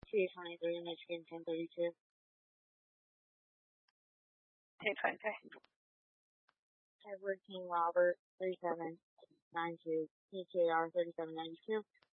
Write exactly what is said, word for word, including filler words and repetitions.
two twenty-three, Michigan ten thirty-two. Take five K. Edward King Robert, thirty-seven ninety-two, P K R thirty-seven ninety-two.